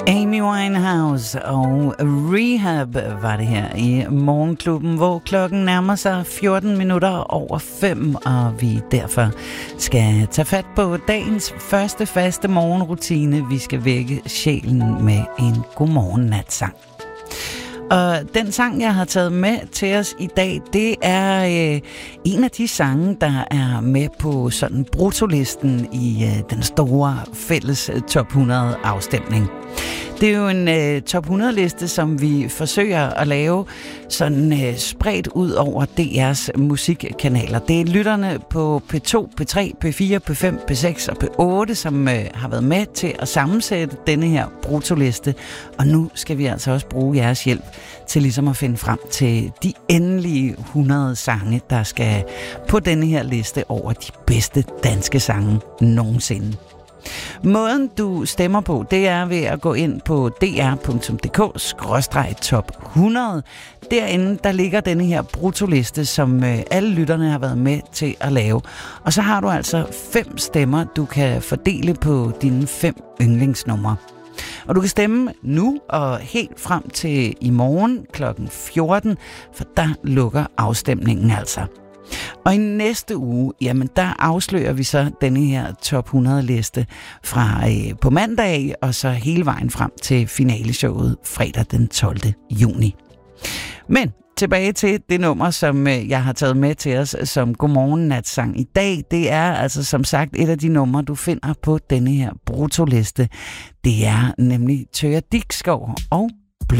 Amy Winehouse og Rehab var det her i Morgenklubben, hvor klokken nærmer sig 14 minutter over 5, og vi derfor skal tage fat på dagens første faste morgenrutine. Vi skal vække sjælen med en godmorgen-natsang. Og den sang, jeg har taget med til os i dag, det er en af de sange, der er med på sådan brutolisten i den store fælles top 100 afstemning. Det er jo en top 100-liste, som vi forsøger at lave sådan spredt ud over DR's musikkanaler. Det er lytterne på P2, P3, P4, P5, P6 og P8, som har været med til at sammensætte denne her brutoliste. Og nu skal vi altså også bruge jeres hjælp til ligesom at finde frem til de endelige 100 sange, der skal på denne her liste over de bedste danske sange nogensinde. Måden du stemmer på, det er ved at gå ind på dr.dk/top 100. Derinde, der ligger denne her brutoliste, som alle lytterne har været med til at lave. Og så har du altså 5 stemmer, du kan fordele på dine 5 yndlingsnumre. Og du kan stemme nu og helt frem til i morgen kl. 14, for der lukker afstemningen altså. Og i næste uge, jamen der afslører vi så denne her top 100-liste fra på mandag, og så hele vejen frem til finaleshowet fredag den 12. juni. Men tilbage til det nummer, som jeg har taget med til os som godmorgen-natsang i dag. Det er altså som sagt et af de numre, du finder på denne her brutoliste. Det er nemlig Thøger Dickskov og